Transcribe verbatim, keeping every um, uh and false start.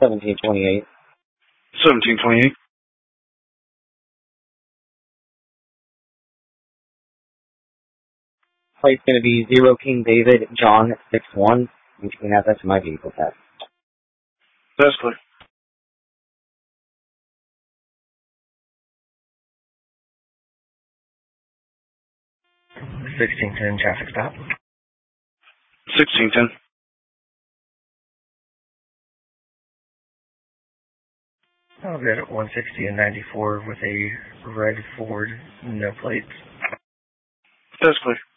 seventeen twenty-eight. seventeen twenty-eight. Plate's going to be zero King David John six one. You can add that to my vehicle tab. That's clear. sixteen ten traffic stop. sixteen ten. I'll be at one sixty and ninety-four with a red Ford, no plates. That's clear.